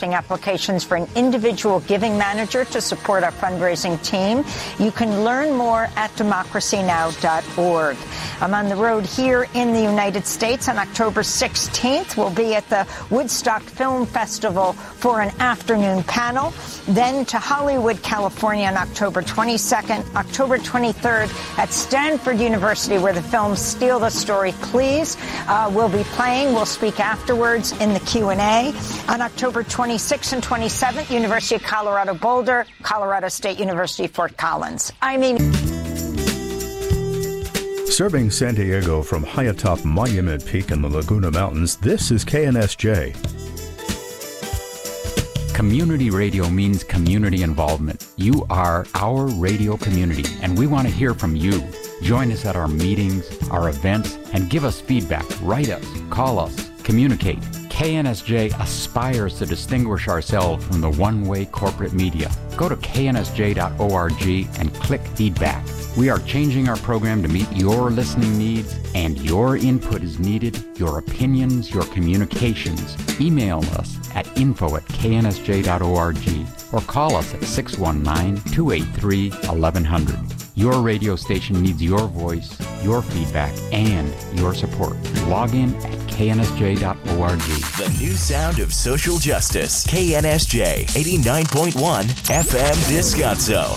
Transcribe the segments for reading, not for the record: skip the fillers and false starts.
accepting applications for an individual giving manager to support our fundraising team. You can learn more at democracynow.org. I'm on the road here in the United States on October 16th. We'll be at the Woodstock Film Festival for an afternoon panel. Then to Hollywood, California on October 22nd, October 23rd at Stanford University, where the film Steal the Story, Please will be playing. We'll speak afterwards in the Q&A. On October 26th and 27th, University of Colorado Boulder, Colorado State University, Fort Collins. Serving San Diego from high atop Monument Peak in the Laguna Mountains, this is KNSJ. Community radio means community involvement. You are our radio community, and we want to hear from you. Join us at our meetings, our events, and give us feedback. Write us, call us, communicate. KNSJ aspires to distinguish ourselves from the one-way corporate media. Go to knsj.org and click feedback. We are changing our program to meet your listening needs, and your input is needed, your opinions, your communications. Email us at info@knsj.org or call us at 619-283-1100. Your radio station needs your voice, your feedback, and your support. Log in at knsj.org. The new sound of social justice. KNSJ 89.1 FM Descanso.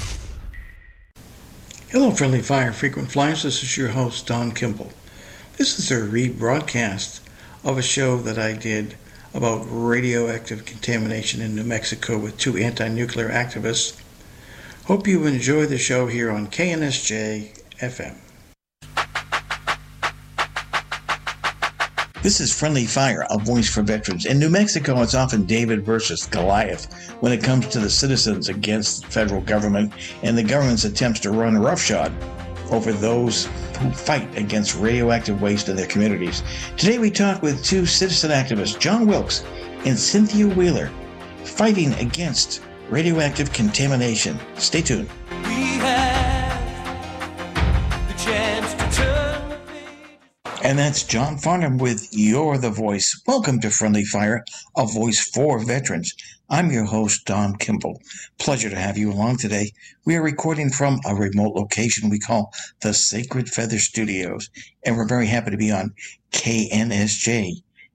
Hello, friendly fire frequent flyers. This is your host, Don Kimball. This is a rebroadcast of a show that I did about radioactive contamination in New Mexico with two anti-nuclear activists. Hope you enjoy the show here on KNSJ FM. This is Friendly Fire, a voice for veterans. In New Mexico, it's often David versus Goliath when it comes to the citizens against the federal government and the government's attempts to run roughshod over those who fight against radioactive waste in their communities. Today we talk with two citizen activists, John Wilkes and Cynthia Wheeler, fighting against radioactive contamination. Stay tuned. We have the chance to turn. And that's John Farnham with You're the Voice. Welcome to Friendly Fire, a voice for veterans. I'm your host, Don Kimball. Pleasure to have you along today. We are recording from a remote location we call the Sacred Feather Studios, and we're very happy to be on KNSJ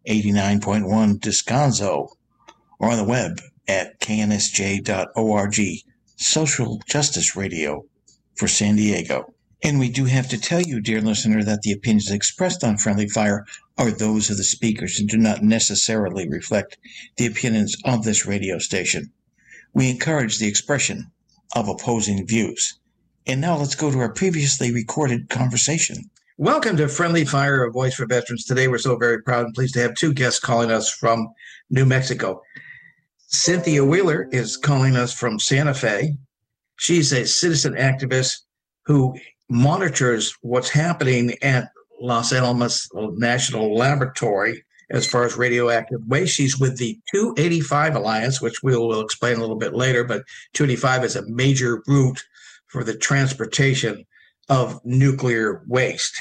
89.1 Descanso, or on the web at knsj.org, social justice radio for San Diego. And we do have to tell you, dear listener, that the opinions expressed on Friendly Fire are those of the speakers and do not necessarily reflect the opinions of this radio station. We encourage the expression of opposing views. And now let's go to our previously recorded conversation. Welcome to Friendly Fire, a voice for veterans. Today we're so very proud and pleased to have two guests calling us from New Mexico. Cynthia Wheeler is calling us from Santa Fe. She's a citizen activist who monitors what's happening at Los Alamos National Laboratory as far as radioactive waste. She's with the 285 Alliance, which we'll explain a little bit later, but 285 is a major route for the transportation of nuclear waste.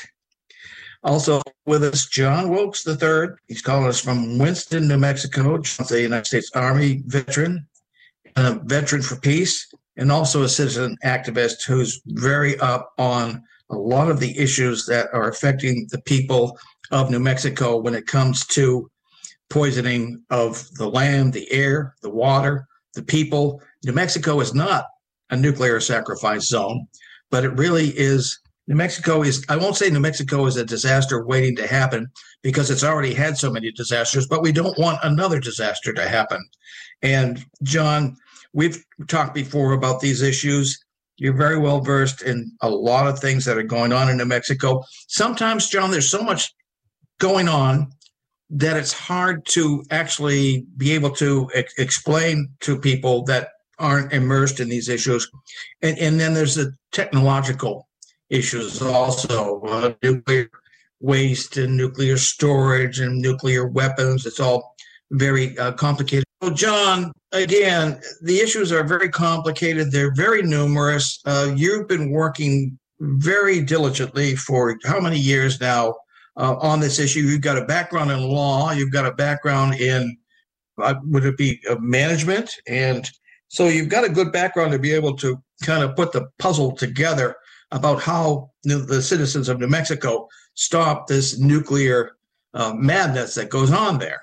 Also with us, John Wilkes III. He's calling us from Winston, New Mexico. John's a United States Army veteran, a veteran for peace, and also a citizen activist who's very up on a lot of the issues that are affecting the people of New Mexico when it comes to poisoning of the land, the air, the water, the people. New Mexico is not a nuclear sacrifice zone, but it really is. New Mexico is, I won't say New Mexico is a disaster waiting to happen because it's already had so many disasters, but we don't want another disaster to happen. And John, we've talked before about these issues. You're very well versed in a lot of things that are going on in New Mexico. Sometimes, John, there's so much going on that it's hard to actually be able to explain to people that aren't immersed in these issues. And then there's the technological issues also, nuclear waste and nuclear storage and nuclear weapons. It's all very complicated. So, John, again, the issues are very complicated. They're very numerous. You've been working very diligently for how many years now on this issue? You've got a background in law. You've got a background in would it be management? And so you've got a good background to be able to kind of put the puzzle together about how the citizens of New Mexico stop this nuclear madness that goes on there.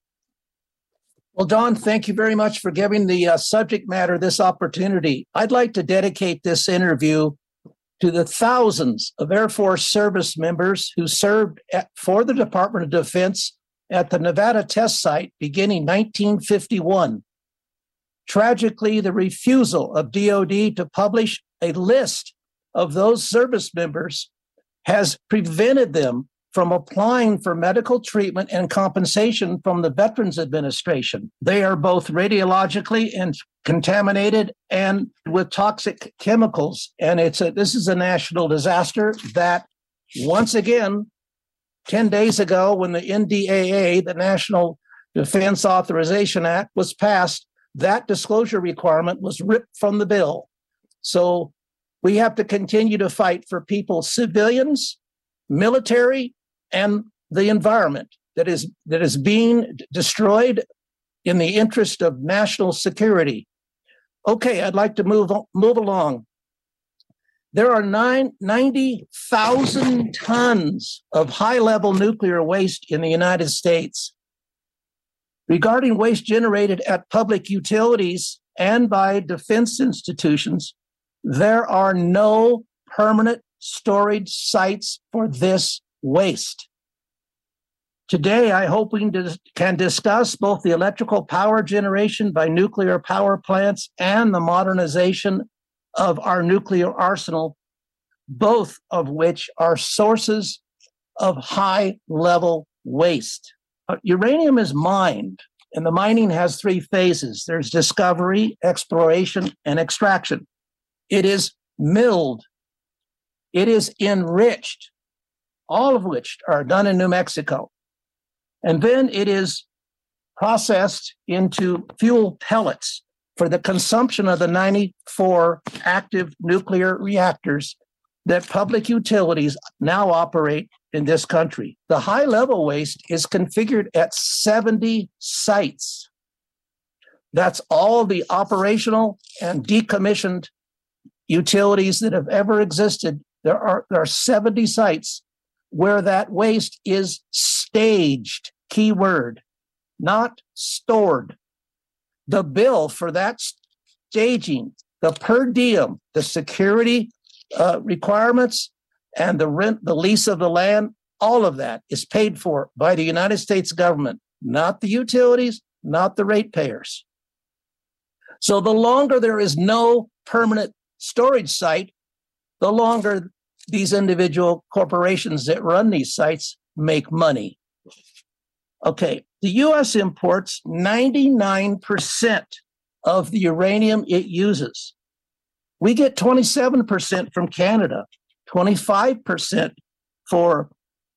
Well, Don, thank you very much for giving the subject matter this opportunity. I'd like to dedicate this interview to the thousands of Air Force service members who served for the Department of Defense at the Nevada test site beginning 1951. Tragically, the refusal of DoD to publish a list of those service members has prevented them from applying for medical treatment and compensation from the Veterans Administration. They are both radiologically and contaminated and with toxic chemicals. And this is a national disaster that, once again, 10 days ago, when the NDAA, the National Defense Authorization Act, was passed, that disclosure requirement was ripped from the bill. So we have to continue to fight for people, civilians, military, and the environment that is being destroyed in the interest of national security. Okay, I'd like to move along. There are 90,000 tons of high-level nuclear waste in the United States. Regarding waste generated at public utilities and by defense institutions, there are no permanent storage sites for this waste. Today, I hope we can discuss both the electrical power generation by nuclear power plants and the modernization of our nuclear arsenal, both of which are sources of high-level waste. Uranium is mined, and the mining has three phases. There's discovery, exploration, and extraction. It is milled. It is enriched, all of which are done in New Mexico. And then it is processed into fuel pellets for the consumption of the 94 active nuclear reactors that public utilities now operate in this country. The high-level waste is configured at 70 sites. That's all the operational and decommissioned utilities that have ever existed. There are 70 sites where that waste is staged, keyword, not stored. The bill for that staging, the per diem, the security requirements, and the rent, the lease of the land, all of that is paid for by the United States government, not the utilities, not the ratepayers. So the longer there is no permanent storage site, the longer these individual corporations that run these sites make money. Okay, the U.S. imports 99% of the uranium it uses. We get 27% from Canada, 25% for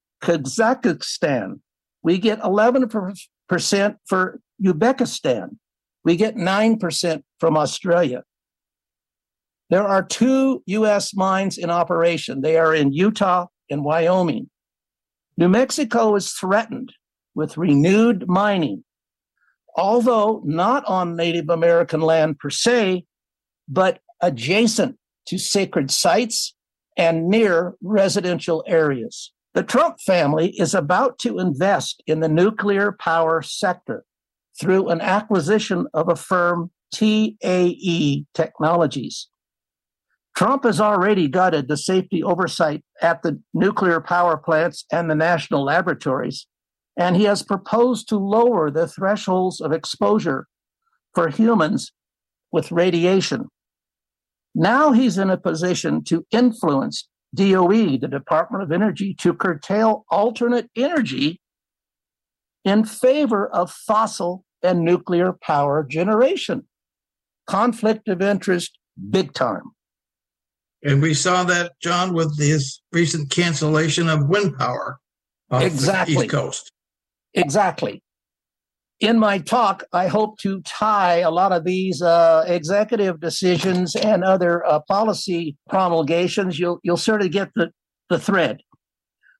Kazakhstan. We get 11% for Uzbekistan. We get 9% from Australia. There are 2 U.S. mines in operation. They are in Utah and Wyoming. New Mexico is threatened with renewed mining, although not on Native American land per se, but adjacent to sacred sites and near residential areas. The Trump family is about to invest in the nuclear power sector through an acquisition of a firm, TAE Technologies. Trump has already gutted the safety oversight at the nuclear power plants and the national laboratories, and he has proposed to lower the thresholds of exposure for humans with radiation. Now he's in a position to influence DOE, the Department of Energy, to curtail alternate energy in favor of fossil and nuclear power generation. Conflict of interest, big time. And we saw that, John, with his recent cancellation of wind power off the East Coast. Exactly. In my talk, I hope to tie a lot of these executive decisions and other policy promulgations. You'll sort of get the thread.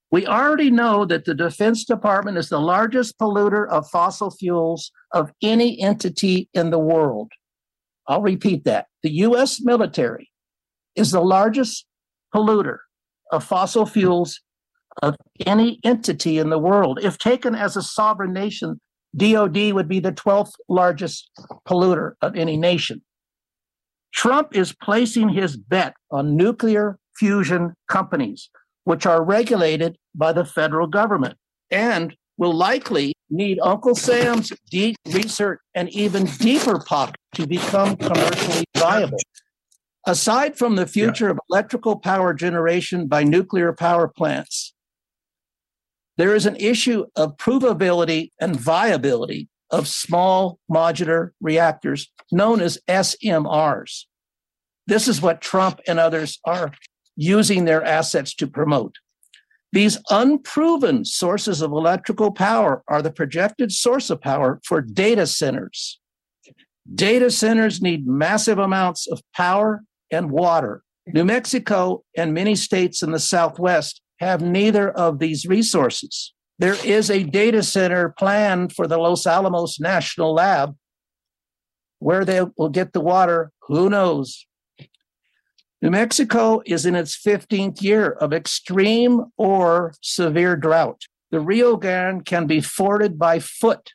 We already know that the Defense Department is the largest polluter of fossil fuels of any entity in the world. I'll repeat that. The U.S. military is the largest polluter of fossil fuels of any entity in the world. If taken as a sovereign nation, DOD would be the 12th largest polluter of any nation. Trump is placing his bet on nuclear fusion companies, which are regulated by the federal government and will likely need Uncle Sam's deep research and even deeper pocket to become commercially viable. Aside from the future of electrical power generation by nuclear power plants, there is an issue of provability and viability of small modular reactors known as SMRs. This is what Trump and others are using their assets to promote. These unproven sources of electrical power are the projected source of power for data centers. Data centers need massive amounts of power and water. New Mexico and many states in the Southwest have neither of these resources. There is a data center planned for the Los Alamos National Lab. Where they will get the water, who knows? New Mexico is in its 15th year of extreme or severe drought. The Rio Grande can be forded by foot.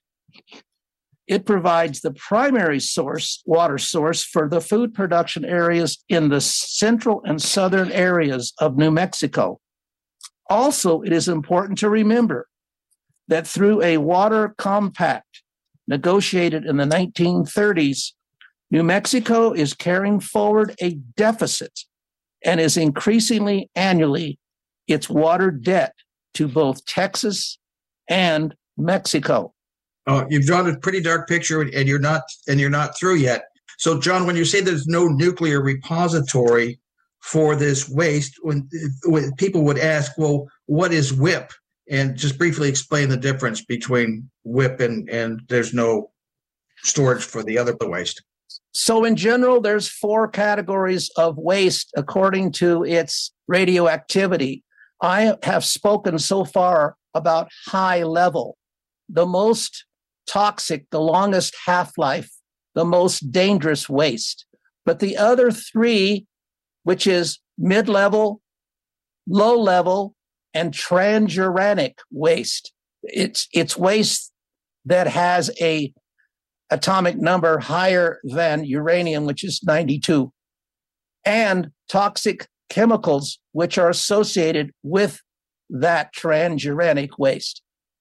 It provides the primary water source for the food production areas in the central and southern areas of New Mexico. Also, it is important to remember that through a water compact negotiated in the 1930s, New Mexico is carrying forward a deficit and is increasingly annually its water debt to both Texas and Mexico. Oh, you've drawn a pretty dark picture, and you're not through yet. So, John, when you say there's no nuclear repository for this waste, when people would ask, well, what is WIPP? And just briefly explain the difference between WIPP and there's no storage for the other waste. So in general, there's 4 categories of waste according to its radioactivity. I have spoken so far about high level, the most toxic, the longest half-life, the most dangerous waste. But the other 3, which is mid-level, low-level, and transuranic waste, it's waste that has a atomic number higher than uranium, which is 92, and toxic chemicals which are associated with that transuranic waste.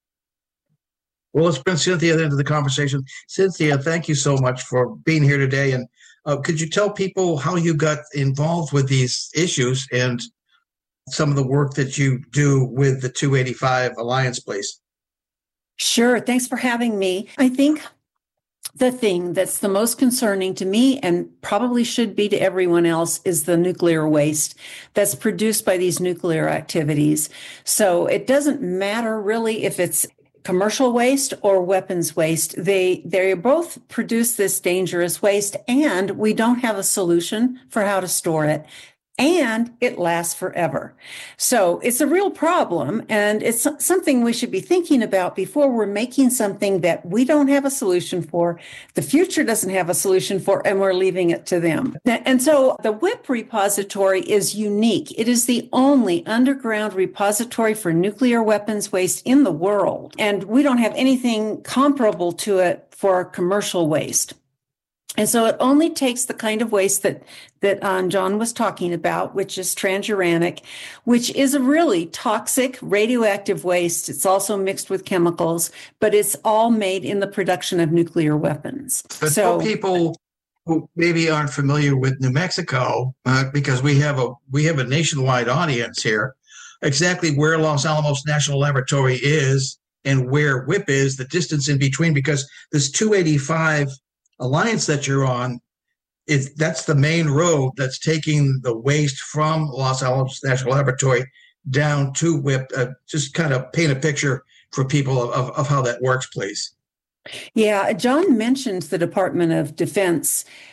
Well, let's bring Cynthia into the conversation. Cynthia, thank you so much for being here today. And could you tell people how you got involved with these issues and some of the work that you do with the 285 Alliance, please? Sure. Thanks for having me. I think the thing that's the most concerning to me, and probably should be to everyone else, is the nuclear waste that's produced by these nuclear activities. So it doesn't matter really if it's commercial waste or weapons waste. They both produce this dangerous waste, and we don't have a solution for how to store it. And it lasts forever. So it's a real problem, and it's something we should be thinking about before we're making something that we don't have a solution for, the future doesn't have a solution for, and we're leaving it to them. And so the WIPP repository is unique. It is the only underground repository for nuclear weapons waste in the world, and we don't have anything comparable to it for commercial waste. And so it only takes the kind of waste that John was talking about, which is transuranic, which is a really toxic radioactive waste. It's also mixed with chemicals, but it's all made in the production of nuclear weapons. But for people who maybe aren't familiar with New Mexico, because we have a nationwide audience here, exactly where Los Alamos National Laboratory is and where WIPP is, the distance in between, because this 285 Alliance that you're on, that's the main road that's taking the waste from Los Alamos National Laboratory down to WIPP. Just kind of paint a picture for people of how that works, please. Yeah, John mentioned the Department of Defense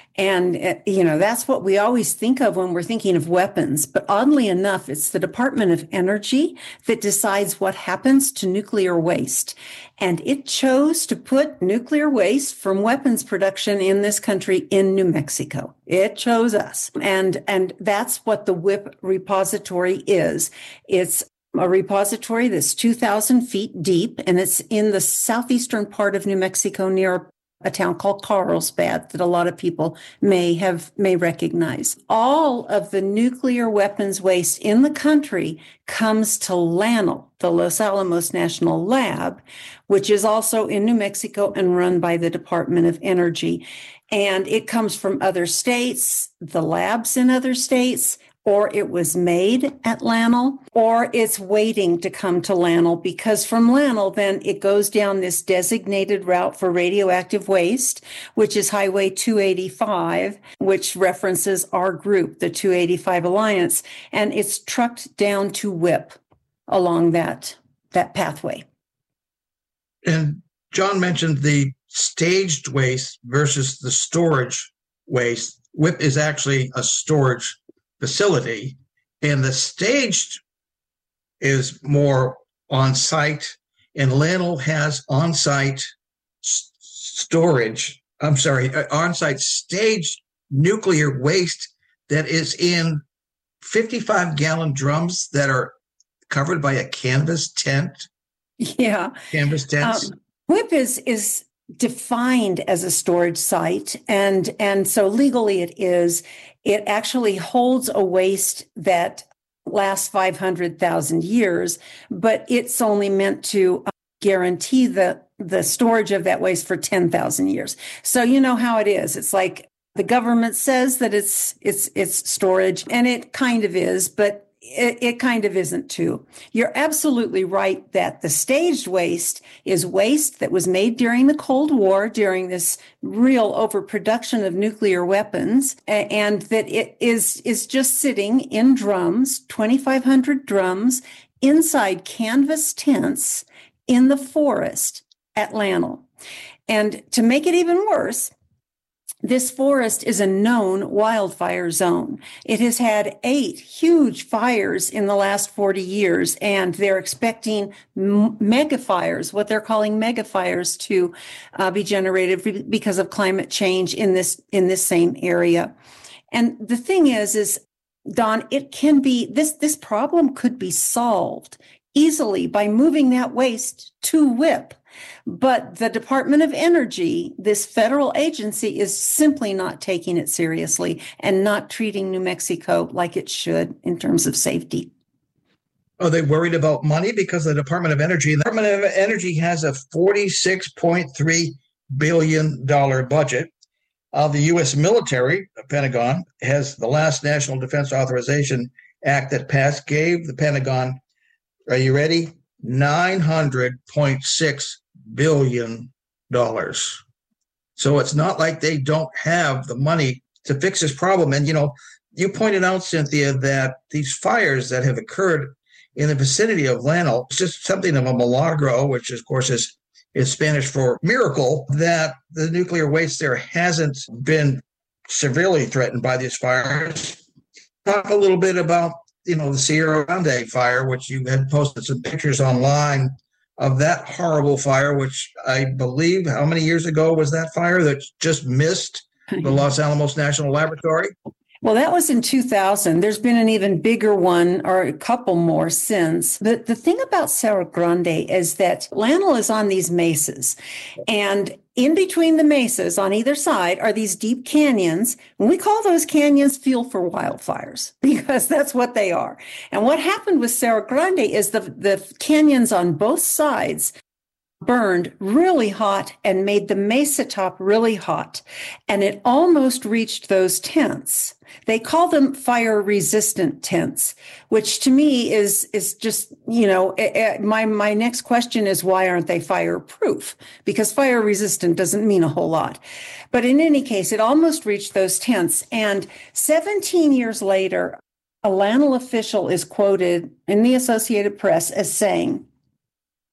And, that's what we always think of when we're thinking of weapons. But oddly enough, it's the Department of Energy that decides what happens to nuclear waste. And it chose to put nuclear waste from weapons production in this country in New Mexico. It chose us. And that's what the WIPP repository is. It's a repository that's 2,000 feet deep, and it's in the southeastern part of New Mexico near a town called Carlsbad that a lot of people may recognize. All of the nuclear weapons waste in the country comes to LANL, the Los Alamos National Lab, which is also in New Mexico and run by the Department of Energy. And it comes from other states, the labs in other states, or it was made at LANL, or it's waiting to come to LANL, because from LANL, then it goes down this designated route for radioactive waste, which is Highway 285, which references our group, the 285 Alliance, and it's trucked down to WIPP along that pathway. And John mentioned the staged waste versus the storage waste. WIPP is actually a storage facility, and the staged is more on site, and LANL has on-site storage. On-site staged nuclear waste that is in 55-gallon drums that are covered by a canvas tent. Yeah, canvas tents. WIPP is defined as a storage site, and so legally it is. It actually holds a waste that lasts 500,000 years, but it's only meant to guarantee the storage of that waste for 10,000 years. So you know how it is. It's like the government says that it's storage, and it kind of is, but it kind of isn't too. You're absolutely right that the staged waste is waste that was made during the Cold War, during this real overproduction of nuclear weapons, and that it is just sitting in drums, 2,500 drums, inside canvas tents in the forest at LANL. And to make it even worse, this forest is a known wildfire zone. It has had 8 huge fires in the last 40 years, and they're expecting megafires, what they're calling megafires, to be generated because of climate change in this same area. And the thing is Don, it can be, this problem could be solved easily by moving that waste to WIPP. But the Department of Energy, this federal agency, is simply not taking it seriously and not treating New Mexico like it should in terms of safety. Are they worried about money? Because the Department of Energy has a $46.3 billion budget. The U.S. military, the Pentagon, has the last National Defense Authorization Act that passed, gave the Pentagon, are you ready? $900.6 billion. So it's not like they don't have the money to fix this problem. And, you pointed out, Cynthia, that these fires that have occurred in the vicinity of LANL, it's just something of a milagro, which of course is Spanish for miracle, that the nuclear waste there hasn't been severely threatened by these fires. Talk a little bit about, the Sierra Grande fire, which you had posted some pictures online of that horrible fire, which I believe, how many years ago was that fire that just missed the Los Alamos National Laboratory? Well, that was in 2000. There's been an even bigger one, or a couple more since. But the thing about Sierra Grande is that LANL is on these mesas, and in between the mesas on either side are these deep canyons. And we call those canyons fuel for wildfires, because that's what they are. And what happened with Sierra Grande is the canyons on both sides burned really hot and made the mesa top really hot. And it almost reached those tents. They call them fire resistant tents, which to me is just, my next question is, why aren't they fireproof? Because fire resistant doesn't mean a whole lot. But in any case, it almost reached those tents. And 17 years later, a LANL official is quoted in the Associated Press as saying,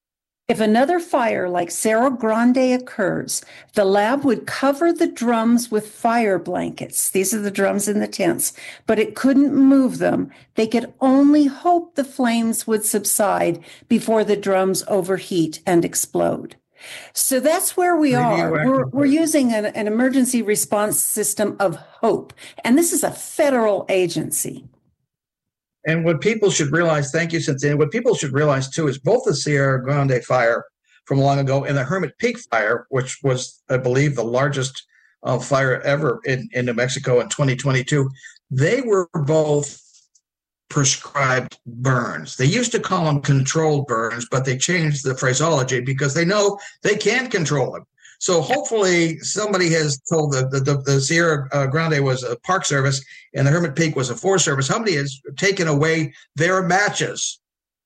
If another fire like Cerro Grande occurs, the lab would cover the drums with fire blankets. These are the drums in the tents, but it couldn't move them. They could only hope the flames would subside before the drums overheat and explode. So that's where we are. We're using an emergency response system of hope. And this is a federal agency. And what people should realize, thank you, Cynthia, what people should realize, too, is both the Sierra Grande fire from long ago and the Hermit Peak fire, which was, I believe, the largest fire ever in New Mexico in 2022, they were both prescribed burns. They used to call them controlled burns, but they changed the phraseology because they know they can't control them. So hopefully somebody has told the Sierra Grande was a Park Service and the Hermit Peak was a Forest Service. Somebody has taken away their matches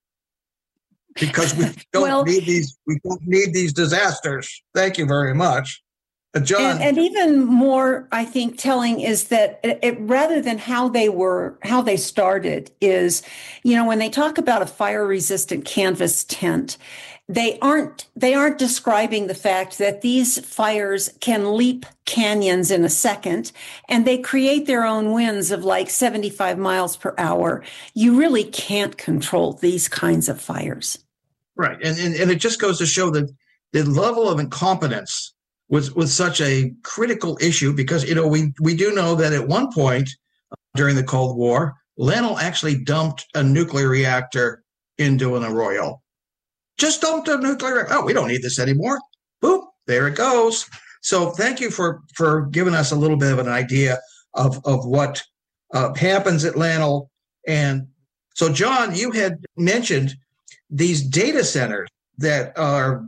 because we don't need these. We don't need these disasters. Thank you very much. John. And even more, I think, telling is that rather than how they started is, when they talk about a fire-resistant canvas tent, they aren't describing the fact that these fires can leap canyons in a second, and they create their own winds of like 75 miles per hour. You really can't control these kinds of fires. Right, and it just goes to show that the level of incompetence was such a critical issue because, we do know that at one point during the Cold War, Lenel actually dumped a nuclear reactor into an arroyo. Just dumped a nuclear reactor. Oh, we don't need this anymore. Boop, there it goes. So thank you for giving us a little bit of an idea of what happens at Lenel. And so, John, you had mentioned these data centers that are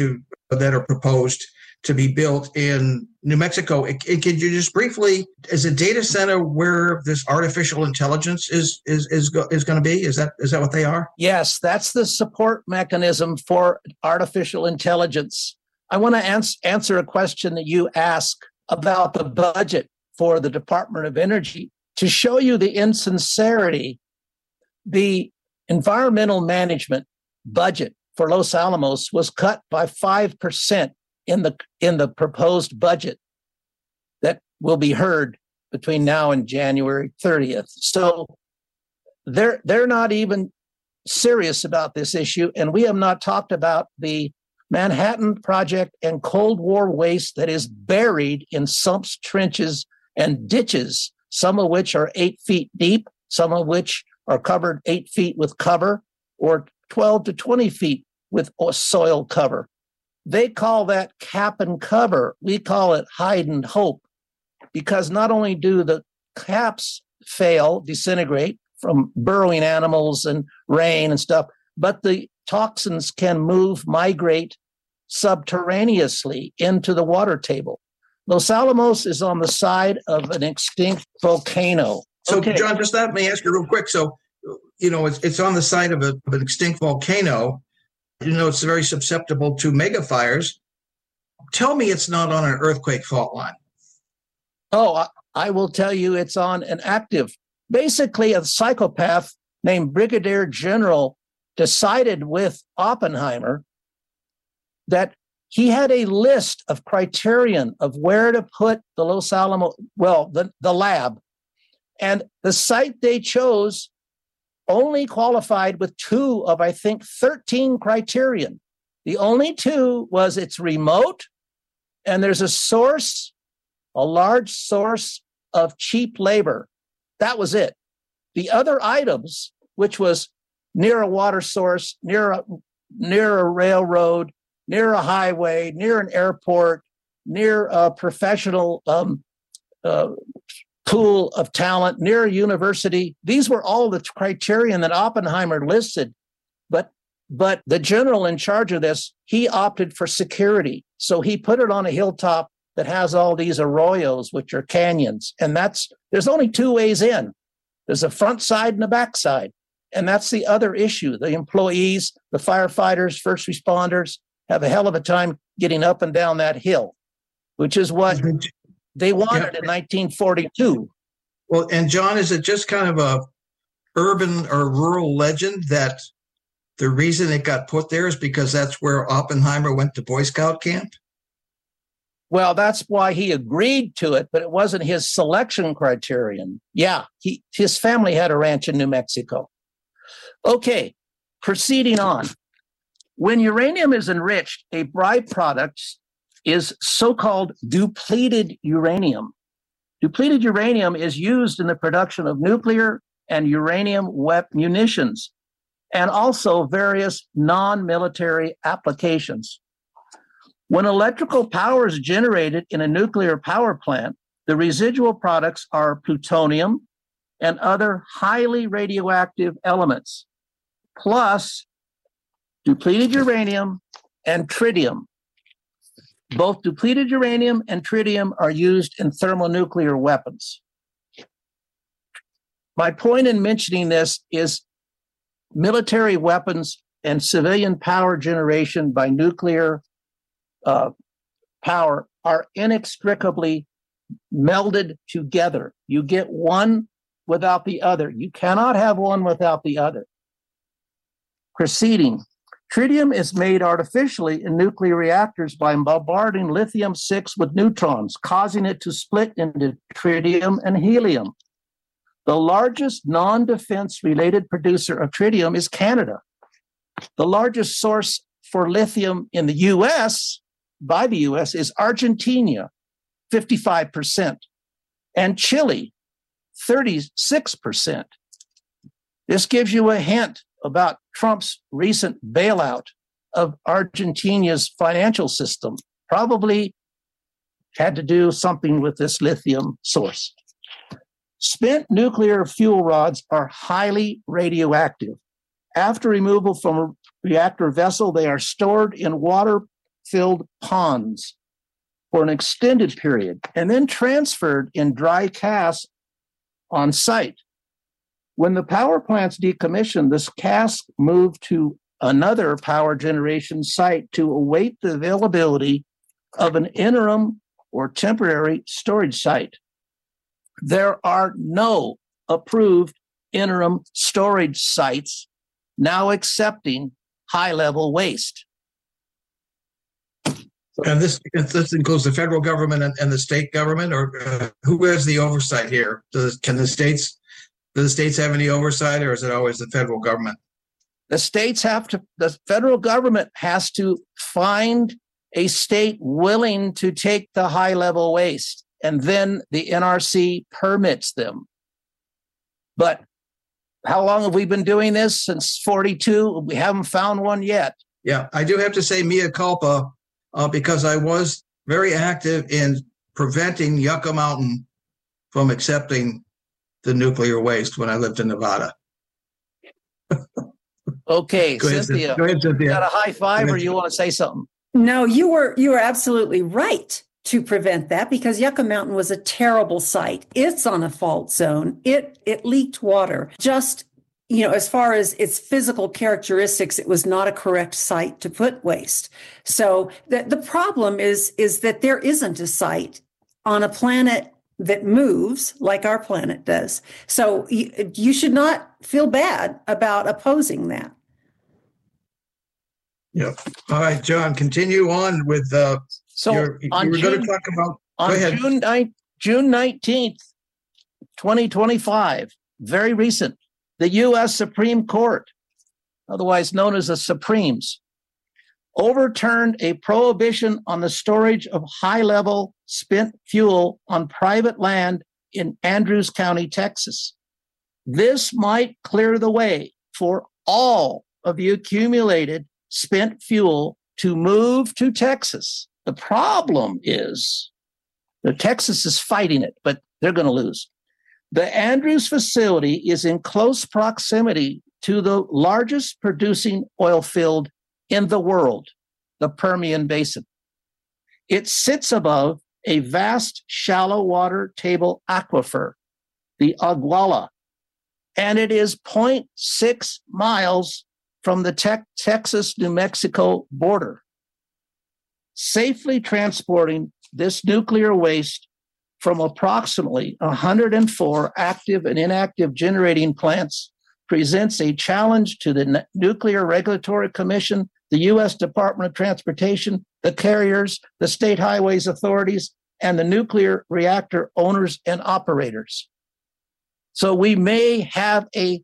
proposed to be built in New Mexico. Could you just briefly, is a data center where this artificial intelligence is going to be? Is that what they are? Yes, that's the support mechanism for artificial intelligence. I want to answer a question that you asked about the budget for the Department of Energy. To show you the insincerity, the environmental management budget for Los Alamos was cut by 5% in the proposed budget that will be heard between now and January 30th. So they're not even serious about this issue, and we have not talked about the Manhattan Project and Cold War waste that is buried in sumps, trenches, and ditches, some of which are 8 feet deep, some of which are covered 8 feet with cover, or 12 to 20 feet with soil cover. They call that cap and cover. We call it hide and hope, because not only do the caps disintegrate from burrowing animals and rain and stuff, but the toxins can migrate subterraneously into the water table. Los Alamos is on the side of an extinct volcano. So, okay. John, just let me ask you real quick. So, it's on the side of an extinct volcano. It's very susceptible to mega fires. Tell me it's not on an earthquake fault line. Oh, I will tell you it's on an active. Basically, a psychopath named Brigadier General decided with Oppenheimer that he had a list of criterion of where to put the Los Alamos, the lab. And the site they chose only qualified with 2 of, I think, 13 criterion. The only 2 was it's remote, and there's a large source of cheap labor. That was it. The other items, which was near a water source, near a railroad, near a highway, near an airport, near a professional pool of talent, near a university. These were all the criterion that Oppenheimer listed. But the general in charge of this, he opted for security. So he put it on a hilltop that has all these arroyos, which are canyons. And there's only 2 ways in. There's a front side and a back side. And that's the other issue. The employees, the firefighters, first responders have a hell of a time getting up and down that hill, which is what they wanted in 1942. Well, and John, is it just kind of a urban or rural legend that the reason it got put there is because that's where Oppenheimer went to Boy Scout camp? Well, that's why he agreed to it, but it wasn't his selection criterion. Yeah, his family had a ranch in New Mexico. Okay, proceeding on. When uranium is enriched, a byproduct is so-called depleted uranium. Depleted uranium is used in the production of nuclear and uranium munitions, and also various non-military applications. When electrical power is generated in a nuclear power plant, the residual products are plutonium and other highly radioactive elements, plus depleted uranium and tritium. Both depleted uranium and tritium are used in thermonuclear weapons. My point in mentioning this is military weapons and civilian power generation by nuclear power are inextricably melded together. You get one without the other. You cannot have one without the other. Proceeding. Tritium is made artificially in nuclear reactors by bombarding lithium-6 with neutrons, causing it to split into tritium and helium. The largest non-defense related producer of tritium is Canada. The largest source for lithium in the U.S., by the U.S., is Argentina, 55%, and Chile, 36%. This gives you a hint about Trump's recent bailout of Argentina's financial system. Probably had to do something with this lithium source. Spent nuclear fuel rods are highly radioactive. After removal from a reactor vessel, they are stored in water-filled ponds for an extended period and then transferred in dry casks on site. When the power plant's decommissioned, this cask moved to another power generation site to await the availability of an interim or temporary storage site. There are no approved interim storage sites now accepting high-level waste. And this includes the federal government and the state government, or who has the oversight here? Do the states have any oversight, or is it always the federal government? The federal government has to find a state willing to take the high-level waste, and then the NRC permits them. But how long have we been doing this? Since 42? We haven't found one yet. Yeah, I do have to say mea culpa, because I was very active in preventing Yucca Mountain from accepting the nuclear waste when I lived in Nevada. Okay, Go ahead, Cynthia. Go ahead, Cynthia. You got a high five, or you want to say something? No, you were absolutely right to prevent that, because Yucca Mountain was a terrible site. It's on a fault zone. It leaked water. Just, as far as its physical characteristics, it was not a correct site to put waste. So the problem is that there isn't a site on a planet that moves like our planet does. So you should not feel bad about opposing that. Yep. All right, John, continue on with you were going to talk about. On June 19th, 2025, very recent, the U.S. Supreme Court, otherwise known as the Supremes, overturned a prohibition on the storage of high-level spent fuel on private land in Andrews County, Texas. This might clear the way for all of the accumulated spent fuel to move to Texas. The problem is that Texas is fighting it, but they're going to lose. The Andrews facility is in close proximity to the largest producing oil field in the world, the Permian Basin. It sits above a vast shallow water table aquifer, the Aguala, and it is 0.6 miles from the Texas-New Mexico border. Safely transporting this nuclear waste from approximately 104 active and inactive generating plants presents a challenge to the Nuclear Regulatory Commission, the U.S. Department of Transportation, the carriers, the state highways authorities, and the nuclear reactor owners and operators. So we may have a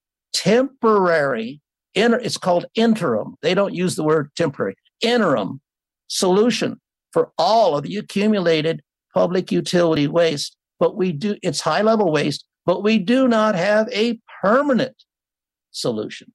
temporary, it's called interim, they don't use the word temporary, interim solution for all of the accumulated public utility waste. But it's high-level waste, but we do not have a permanent solution.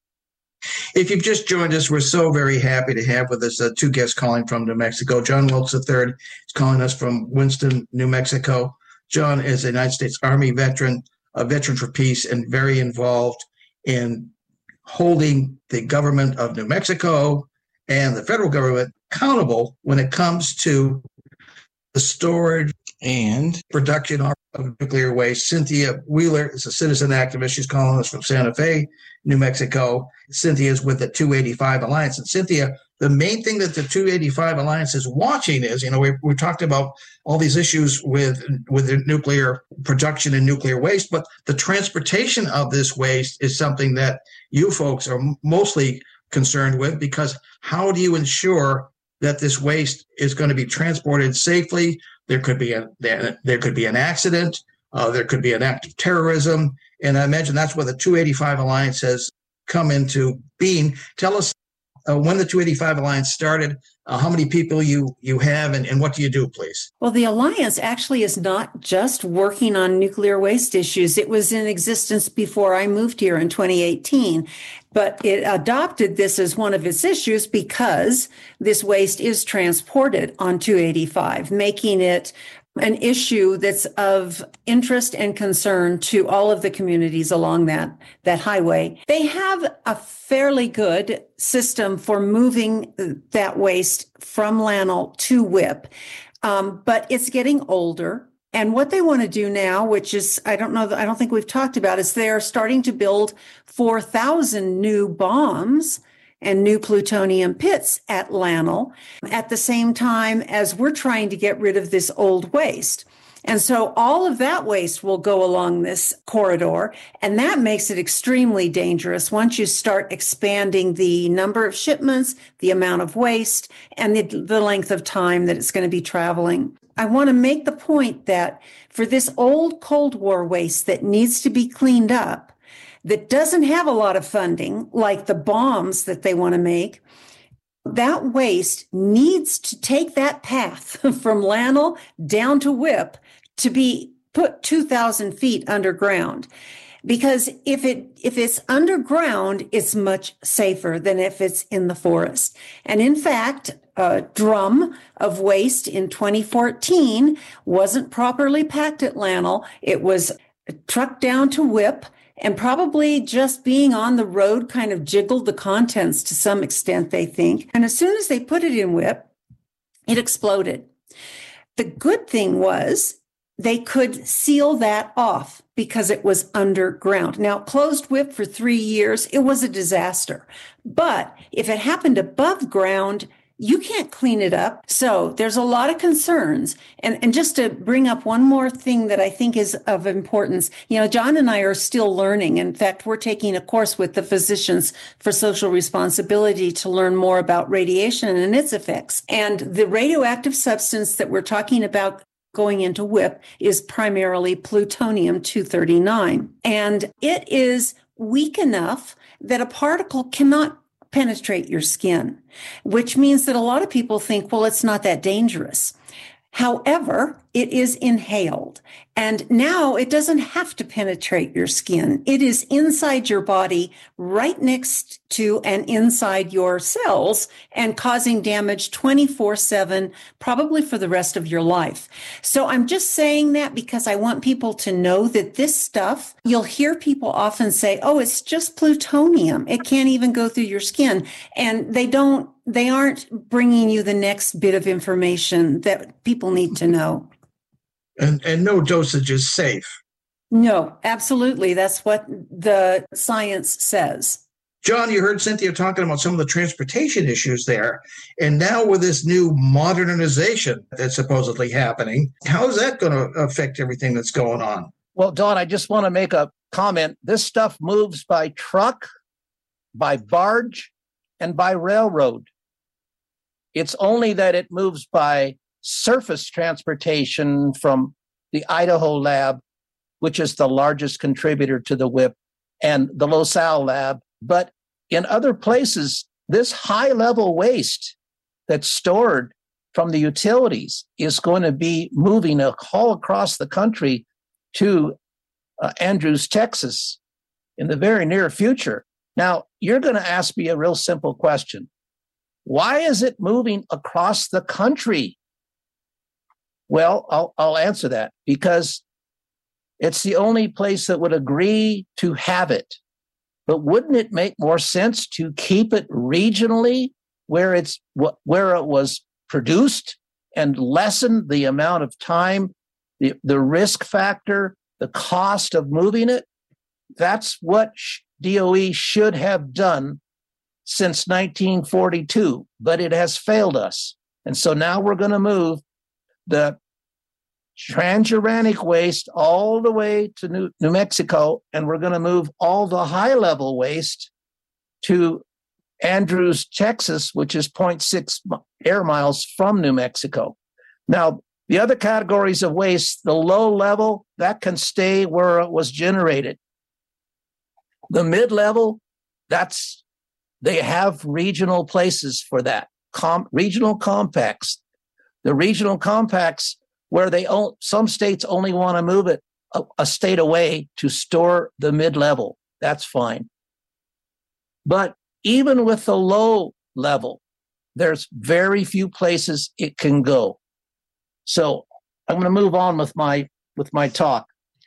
If you've just joined us, we're so very happy to have with us two guests calling from New Mexico. John Wilkes III is calling us from Winston, New Mexico. John is a United States Army veteran, a veteran for peace, and very involved in holding the government of New Mexico and the federal government accountable when it comes to the storage and production of nuclear waste. Cynthia Wheeler is a citizen activist. She's calling us from Santa Fe, New Mexico. Cynthia is with the 285 Alliance. And Cynthia, the main thing that the 285 Alliance is watching is, we talked about all these issues with the nuclear production and nuclear waste, but the transportation of this waste is something that you folks are mostly concerned with, because how do you ensure that this waste is going to be transported safely? There could be an accident. There could be an act of terrorism. And I imagine that's where the 285 Alliance has come into being. Tell us when the 285 Alliance started, how many people you have, and what do you do, please? Well, the Alliance actually is not just working on nuclear waste issues. It was in existence before I moved here in 2018, but it adopted this as one of its issues because this waste is transported on 285, making it an issue that's of interest and concern to all of the communities along that highway. They have a fairly good system for moving that waste from Lannel to WIPP, but it's getting older. And what they want to do now, which is, I don't think we've talked about, is they're starting to build 4,000 new bombs and new plutonium pits at Lannel at the same time as we're trying to get rid of this old waste. And so all of that waste will go along this corridor, and that makes it extremely dangerous once you start expanding the number of shipments, the amount of waste, and the length of time that it's going to be traveling. I want to make the point that for this old Cold War waste that needs to be cleaned up, that doesn't have a lot of funding, like the bombs that they want to make, that waste needs to take that path from Lannel down to WIPP to be put 2,000 feet underground. Because if it's underground, it's much safer than if it's in the forest. And in fact, a drum of waste in 2014 wasn't properly packed at Lannel. It was trucked down to WIPP, and probably just being on the road kind of jiggled the contents to some extent, they think. And as soon as they put it in WIPP, it exploded. The good thing was they could seal that off because it was underground. Now, closed WIPP for 3 years, it was a disaster. But if it happened above ground, you can't clean it up. So there's a lot of concerns. And just to bring up one more thing that I think is of importance, John and I are still learning. In fact, we're taking a course with the Physicians for Social Responsibility to learn more about radiation and its effects. And the radioactive substance that we're talking about going into WIPP is primarily plutonium-239. And it is weak enough that a particle cannot penetrate your skin, which means that a lot of people think, well, it's not that dangerous. However, it is inhaled. And now it doesn't have to penetrate your skin. It is inside your body, right next to and inside your cells, and causing damage 24/7, probably for the rest of your life. So I'm just saying that because I want people to know that this stuff, you'll hear people often say, oh, it's just plutonium. It can't even go through your skin. And they aren't bringing you the next bit of information that people need to know. And no dosage is safe. No, absolutely. That's what the science says. John, you heard Cynthia talking about some of the transportation issues there. And now with this new modernization that's supposedly happening, how is that going to affect everything that's going on? Well, Don, I just want to make a comment, this stuff moves by truck, by barge, and by railroad. It's only that it moves by surface transportation from the Idaho lab, which is the largest contributor to the WIP, and the LoSal lab. But in other places, this high-level waste that's stored from the utilities is going to be moving all across the country to Andrews, Texas in the very near future. Now, you're going to ask me a real simple question. Why is it moving across the country? Well, I'll answer that because it's the only place that would agree to have it. But wouldn't it make more sense to keep it regionally where it was produced and lessen the amount of time, the risk factor, the cost of moving it? That's what DOE should have done since 1942, but it has failed us. And so now we're going to move the transuranic waste all the way to New Mexico, and we're going to move all the high-level waste to Andrews, Texas, which is 0.6 air miles from New Mexico. Now, the other categories of waste, the low level, that can stay where it was generated. The mid-level, they have regional places for that, regional compacts. The regional compacts where some states only want to move it a state away to store the mid-level. That's fine. But even with the low level, there's very few places it can go. So I'm going to move on with my talk.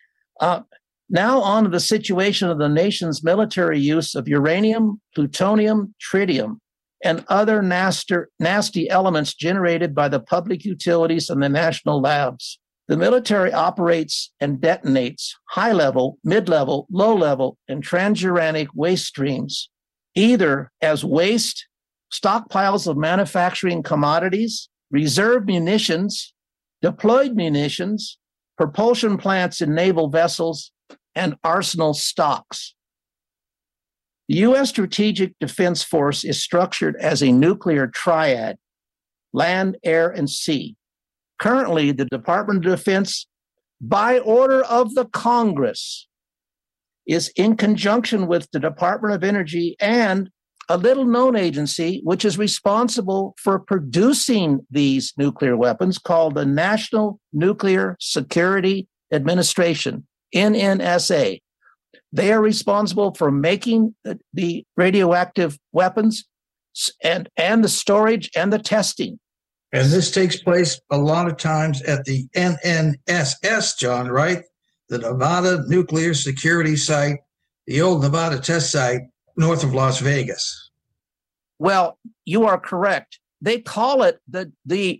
Now on to the situation of the nation's military use of uranium, plutonium, tritium, and other nasty elements generated by the public utilities and the national labs. The military operates and detonates high-level, mid-level, low-level, and transuranic waste streams, either as waste, stockpiles of manufacturing commodities, reserve munitions, deployed munitions, propulsion plants in naval vessels, and arsenal stocks. The U.S. Strategic Defense Force is structured as a nuclear triad, land, air, and sea. Currently, the Department of Defense, by order of the Congress, is in conjunction with the Department of Energy and a little-known agency which is responsible for producing these nuclear weapons called the National Nuclear Security Administration, NNSA. They are responsible for making the radioactive weapons and the storage and the testing. And this takes place a lot of times at the NNSS, John, right? The Nevada Nuclear Security Site, the old Nevada test site north of Las Vegas. Well, you are correct. They call it the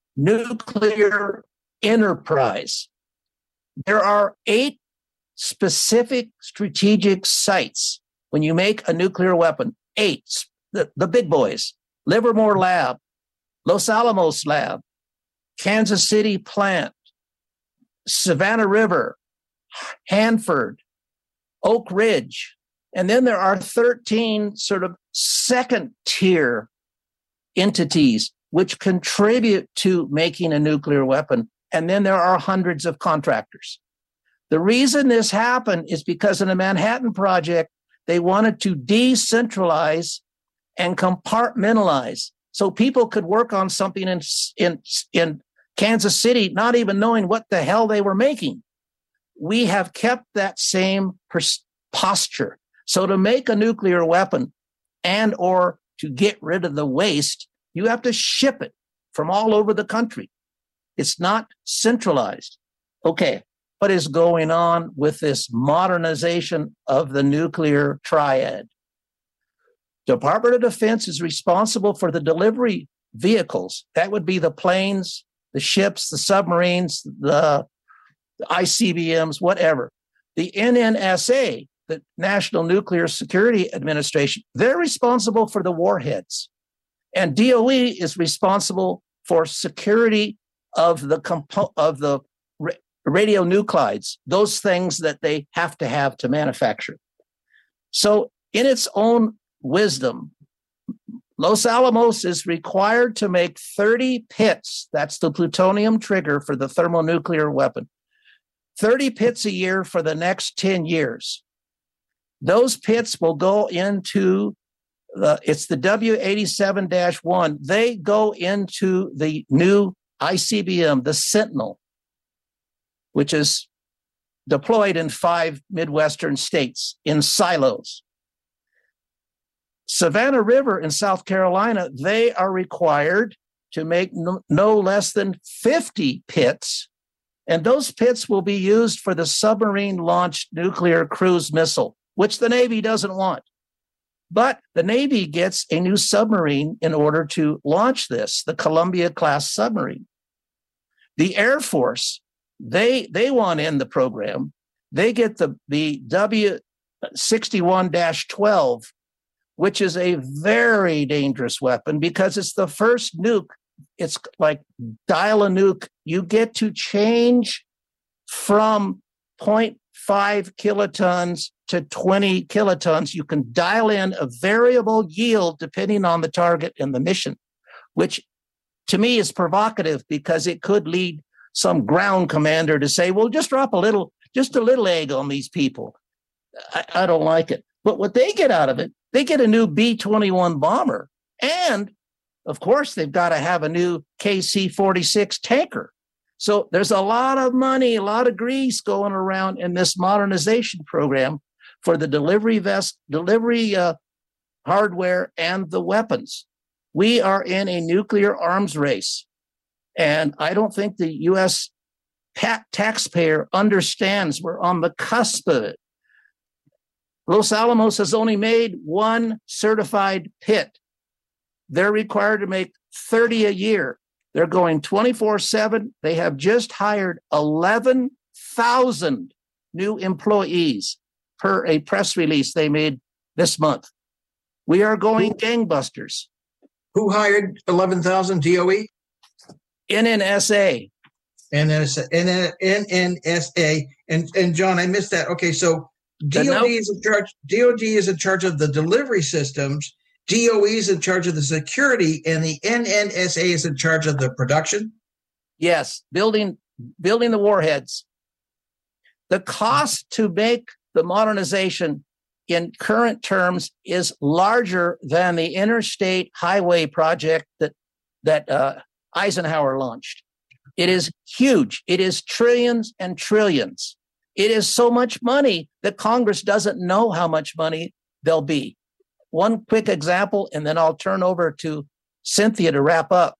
nuclear enterprise. There are 8 specific strategic sites when you make a nuclear weapon. 8, the big boys: Livermore Lab, Los Alamos Lab, Kansas City Plant, Savannah River, Hanford, Oak Ridge. And then there are 13 sort of second-tier entities which contribute to making a nuclear weapon. And then there are hundreds of contractors. The reason this happened is because in the Manhattan Project, they wanted to decentralize and compartmentalize so people could work on something in Kansas City, not even knowing what the hell they were making. We have kept that same posture. So to make a nuclear weapon and or to get rid of the waste, you have to ship it from all over the country. It's not centralized. Okay, what is going on with this modernization of the nuclear triad? Department of Defense is responsible for the delivery vehicles. That would be the planes, the ships, the submarines, the ICBMs, whatever. The NNSA, the National Nuclear Security Administration, they're responsible for the warheads. And DOE is responsible for security of the radionuclides, those things that they have to manufacture. So in its own wisdom, Los Alamos is required to make 30 pits. That's the plutonium trigger for the thermonuclear weapon. 30 pits a year for the next 10 years. Those pits will go into it's the W87-1. They go into the new ICBM, the Sentinel, which is deployed in 5 Midwestern states in silos. Savannah River in South Carolina, they are required to make no less than 50 pits, and those pits will be used for the submarine-launched nuclear cruise missile, which the Navy doesn't want. But the Navy gets a new submarine in order to launch this, the Columbia-class submarine. The Air Force, they want in the program. They get the W61-12, which is a very dangerous weapon because it's the first nuke. It's like dial a nuke. You get to change from 0.5 kilotons to 20 kilotons. You can dial in a variable yield depending on the target and the mission, which to me is provocative because it could lead some ground commander to say, well, just drop just a little egg on these people. I don't like it. But what they get out of it, they get a new B-21 bomber. And of course, they've got to have a new KC-46 tanker. So there's a lot of money, a lot of grease going around in this modernization program for the delivery hardware and the weapons. We are in a nuclear arms race. And I don't think the U.S. taxpayer understands we're on the cusp of it. Los Alamos has only made 1 certified pit. They're required to make 30 a year. They're going 24/7. They have just hired 11,000 new employees per a press release they made this month. We are going gangbusters. Who hired 11,000 DOE? NNSA. NNSA. And John, I missed that. Okay, so DOD is in charge. DOD is in charge of the delivery systems. DOE is in charge of the security, and the NNSA is in charge of the production. Yes, building the warheads. The cost to make the modernization in current terms is larger than the interstate highway project that Eisenhower launched. It is huge. It is trillions and trillions. It is so much money that Congress doesn't know how much money there'll be. One quick example, and then I'll turn over to Cynthia to wrap up.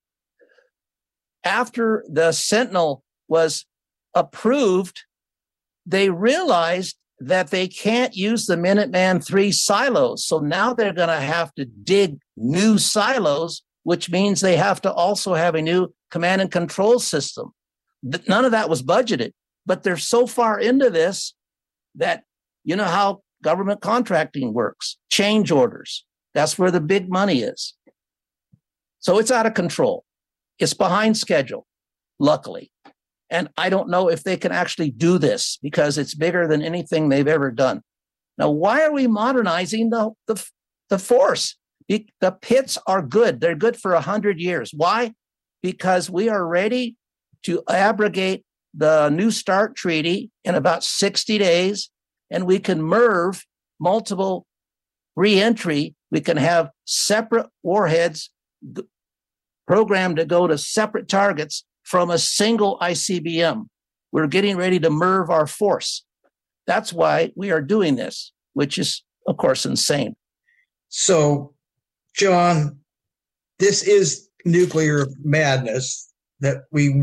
After the Sentinel was approved, they realized that they can't use the Minuteman III silos. So now they're going to have to dig new silos, which means they have to also have a new command and control system. None of that was budgeted, but they're so far into this that you know how government contracting works, change orders. That's where the big money is. So it's out of control. It's behind schedule, luckily. And I don't know if they can actually do this because it's bigger than anything they've ever done. Now, why are we modernizing the force? The pits are good. They're good for 100 years. Why? Because we are ready to abrogate the New START treaty in about 60 days, and we can MIRV multiple reentry. We can have separate warheads programmed to go to separate targets from a single ICBM. We're getting ready to MIRV our force. That's why we are doing this, which is, of course, insane. So, John, this is nuclear madness that we,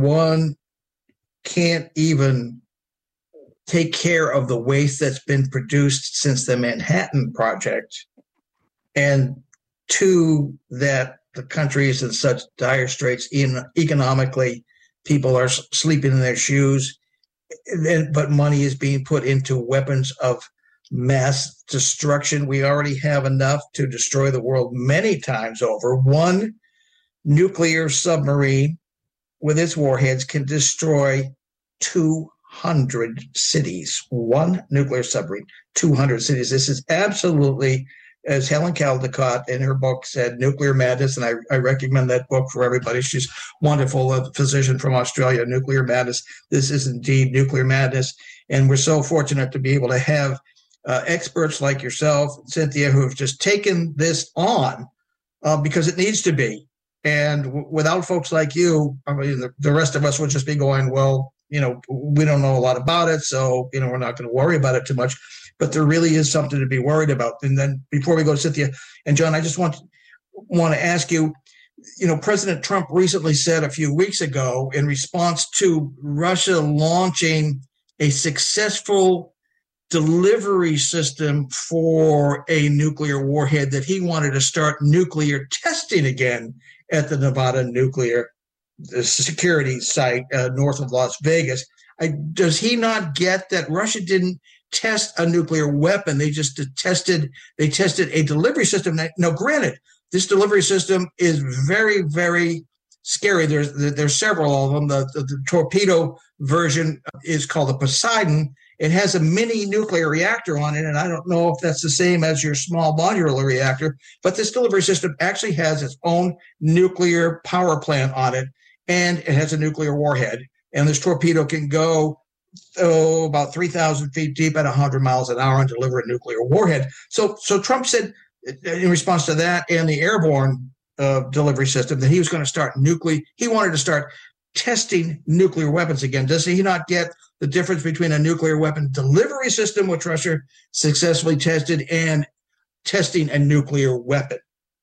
can't even take care of the waste that's been produced since the Manhattan Project, and 2, that the country is in such dire straits economically, people are sleeping in their shoes, but money is being put into weapons of mass destruction. We already have enough to destroy the world many times over. 1 nuclear submarine with its warheads can destroy 200 cities. One nuclear submarine, 200 cities. This is absolutely, as Helen Caldicott in her book said, nuclear madness, and I recommend that book for everybody. She's wonderful, a physician from Australia, Nuclear Madness. This is indeed nuclear madness, and we're so fortunate to be able to have experts like yourself, Cynthia, who have just taken this on because it needs to be. And without folks like you, I mean, the rest of us would just be going, well, we don't know a lot about it, so, we're not going to worry about it too much. But there really is something to be worried about. And then before we go to Cynthia and John, I just want to ask you, President Trump recently said a few weeks ago in response to Russia launching a successful delivery system for a nuclear warhead that he wanted to start nuclear testing again at the Nevada nuclear security site north of Las Vegas. Does he not get that Russia didn't test a nuclear weapon? They just tested a delivery system. Now, granted, this delivery system is very, very scary. There's several of them. The torpedo version is called the Poseidon. It has a mini nuclear reactor on it, and I don't know if that's the same as your small modular reactor, but this delivery system actually has its own nuclear power plant on it, and it has a nuclear warhead. And this torpedo can go about 3,000 feet deep at 100 miles an hour and deliver a nuclear warhead. So Trump said in response to that and the airborne delivery system that he was going to start he wanted to start testing nuclear weapons again. Does he not get the difference between a nuclear weapon delivery system, which Russia successfully tested, and testing a nuclear weapon?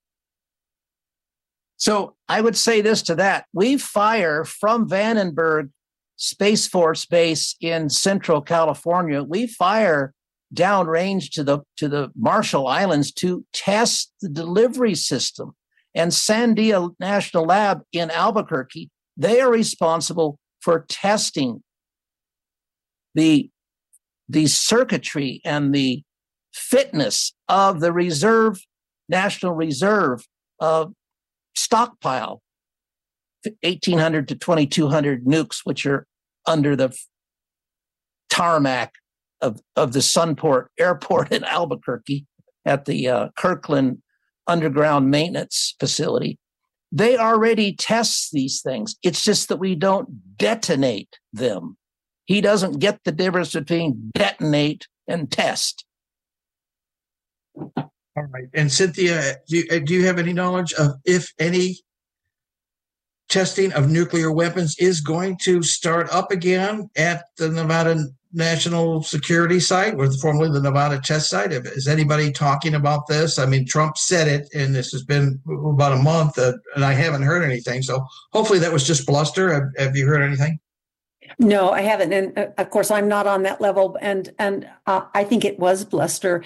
So I would say this to that. We fire from Vandenberg Space Force Base in Central California. We fire downrange to the Marshall Islands to test the delivery system. And Sandia National Lab in Albuquerque, they are responsible for testing the circuitry and the fitness of the National Reserve stockpile, 1,800 to 2,200 nukes, which are under the tarmac of the Sunport Airport in Albuquerque at the Kirkland Underground Maintenance Facility. They already test these things. It's just that we don't detonate them. He doesn't get the difference between detonate and test. All right. And Cynthia, do you have any knowledge of if any testing of nuclear weapons is going to start up again at the Nevada National Security Site, or formerly the Nevada Test Site? Is anybody talking about this? I mean, Trump said it, and this has been about a month, and I haven't heard anything. So hopefully that was just bluster. Have you heard anything? No, I haven't. And of course, I'm not on that level. And I think it was bluster.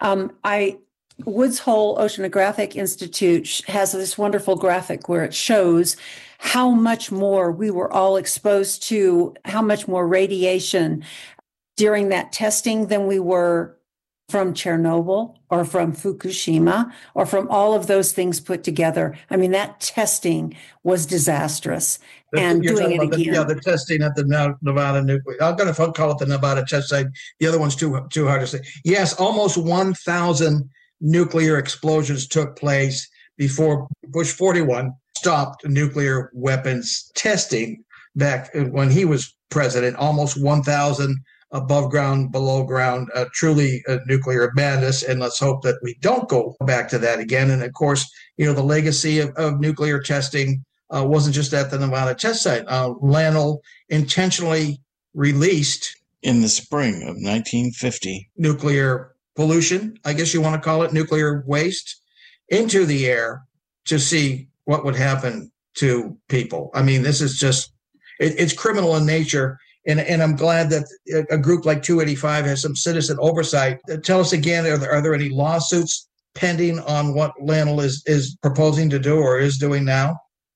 Woods Hole Oceanographic Institute has this wonderful graphic where it shows how much more we were all exposed to, how much more radiation during that testing than we were from Chernobyl or from Fukushima or from all of those things put together. I mean, that testing was disastrous. And doing it again. The testing at the Nevada nuclear. I'm going to call it the Nevada Test Site. The other one's too hard to say. Yes, almost 1,000 nuclear explosions took place before Bush 41 stopped nuclear weapons testing back when he was president. Almost 1,000 above ground, below ground, truly nuclear madness. And let's hope that we don't go back to that again. And of course, the legacy of nuclear testing wasn't just at the Nevada Test Site. LANL intentionally released in the spring of 1950 nuclear pollution, I guess you want to call it, nuclear waste, into the air to see what would happen to people. I mean, this is just, it's criminal in nature. And I'm glad that a group like 285 has some citizen oversight. Tell us again, are there any lawsuits pending on what LANL is proposing to do or is doing now?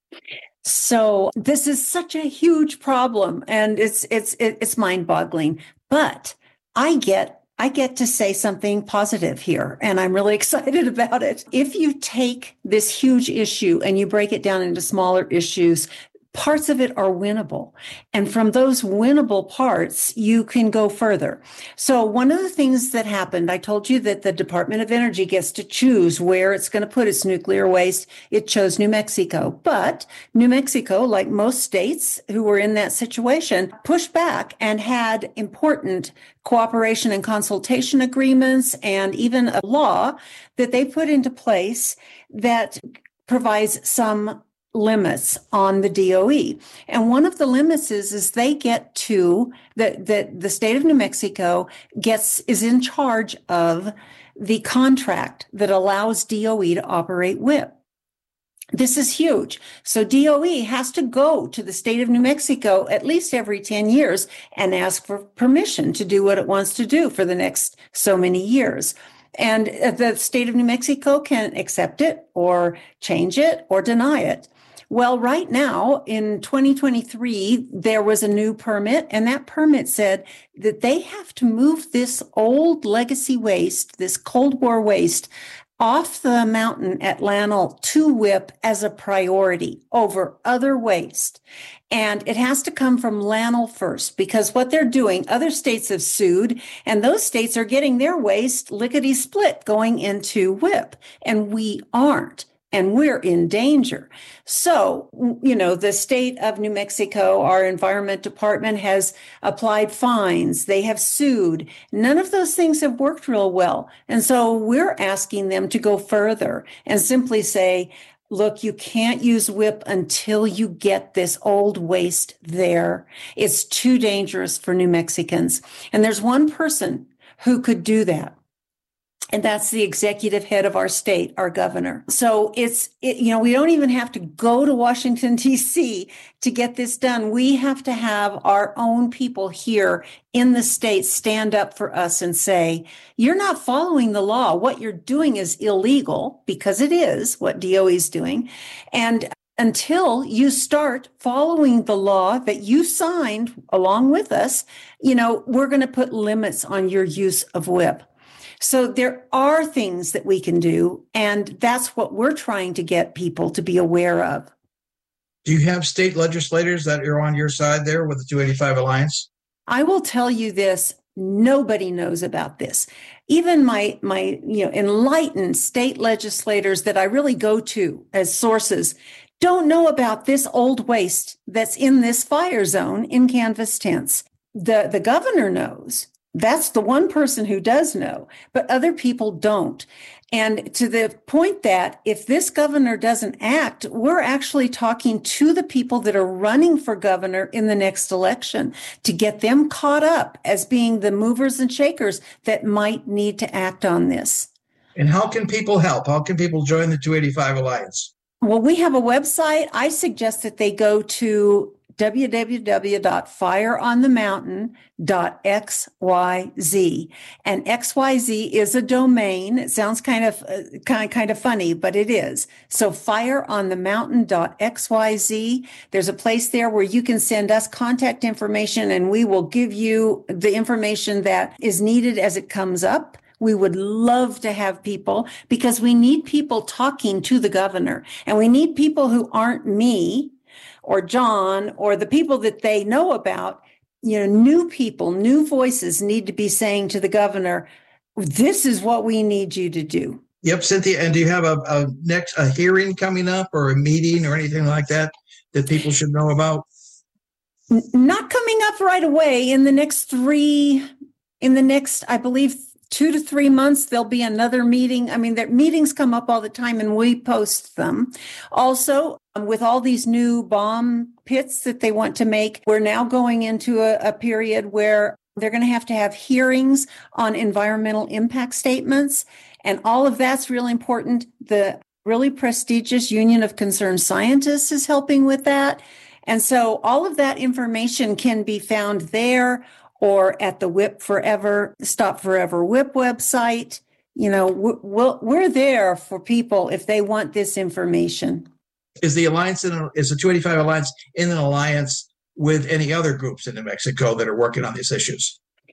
So this is such a huge problem, and it's mind-boggling. But I get to say something positive here, and I'm really excited about it. If you take this huge issue and you break it down into smaller issues, parts of it are winnable. And from those winnable parts, you can go further. So one of the things that happened, I told you that the Department of Energy gets to choose where it's going to put its nuclear waste. It chose New Mexico. But New Mexico, like most states who were in that situation, pushed back and had important cooperation and consultation agreements and even a law that they put into place that provides some limits on the DOE. And one of the limits is they get to the state of New Mexico is in charge of the contract that allows DOE to operate WIPP. This is huge. So DOE has to go to the state of New Mexico at least every 10 years and ask for permission to do what it wants to do for the next so many years. And the state of New Mexico can accept it or change it or deny it. Well, right now in 2023, there was a new permit, and that permit said that they have to move this old legacy waste, this Cold War waste, off the mountain at Lanel to WIPP as a priority over other waste. And it has to come from Lanel first, because what they're doing, other states have sued, and those states are getting their waste lickety-split going into WIPP, and we aren't. And we're in danger. So, the state of New Mexico, our environment department has applied fines. They have sued. None of those things have worked real well. And so we're asking them to go further and simply say, look, you can't use WIPP until you get this old waste there. It's too dangerous for New Mexicans. And there's one person who could do that. And that's the executive head of our state, our governor. So we don't even have to go to Washington, D.C. to get this done. We have to have our own people here in the state stand up for us and say, you're not following the law. What you're doing is illegal, because it is what DOE is doing. And until you start following the law that you signed along with us, we're going to put limits on your use of WIPP. So there are things that we can do, and that's what we're trying to get people to be aware of. Do you have state legislators that are on your side there with the 285 Alliance? I will tell you this, nobody knows about this. Even my enlightened state legislators that I really go to as sources don't know about this old waste that's in this fire zone in Canvas Tents. The governor knows. That's the one person who does know, but other people don't. And to the point that if this governor doesn't act, we're actually talking to the people that are running for governor in the next election to get them caught up as being the movers and shakers that might need to act on this. And how can people help? How can people join the 285 Alliance? Well, we have a website. I suggest that they go to www.fireonthemountain.xyz. And XYZ is a domain. It sounds kind of funny, but it is. So fireonthemountain.xyz. There's a place there where you can send us contact information, and we will give you the information that is needed as it comes up. We would love to have people, because we need people talking to the governor, and we need people who aren't me or John or the people that they know about. New people, new voices need to be saying to the governor, this is what we need you to do. Yep, Cynthia. And do you have a hearing coming up, or a meeting or anything like that people should know about? Not coming up right away. In the next, I believe, 2 to 3 months, there'll be another meeting. I mean, meetings come up all the time, and we post them. Also, with all these new bomb pits that they want to make, we're now going into a period where they're going to have hearings on environmental impact statements. And all of that's really important. The really prestigious Union of Concerned Scientists is helping with that. And so all of that information can be found there, or at the WIPP Forever, Stop Forever WIPP website. We're there for people if they want this information. Is the Alliance is the 285 Alliance in an alliance with any other groups in New Mexico that are working on these issues?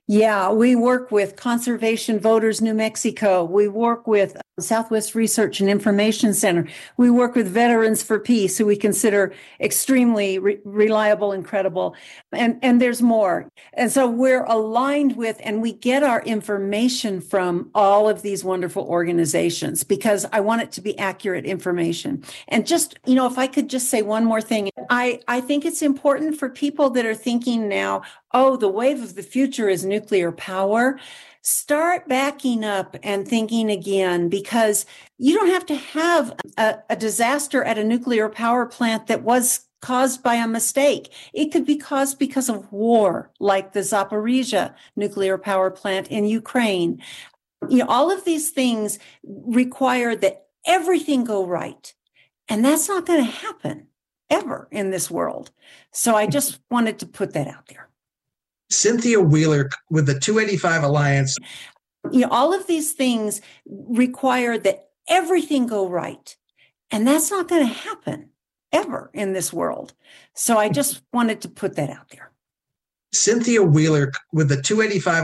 Yeah, we work with Conservation Voters New Mexico. We work with Southwest Research and Information Center. We work with Veterans for Peace, who we consider extremely reliable and credible. And there's more. And so we're aligned with, and we get our information from all of these wonderful organizations because I want it to be accurate information. And just, if I could just say one more thing, I think it's important for people that are thinking now, oh, the wave of the future is nuclear power. Start backing up and thinking again, because you don't have to have a disaster at a nuclear power plant that was caused by a mistake. It could be caused because of war, like the Zaporizhzhia nuclear power plant in Ukraine. All of these things require that everything go right. And that's not going to happen ever in this world. So I just wanted to put that out there. Cynthia Wheeler with the 285 Alliance. All of these things require that everything go right. And that's not going to happen ever in this world. So I just wanted to put that out there. Cynthia Wheeler with the 285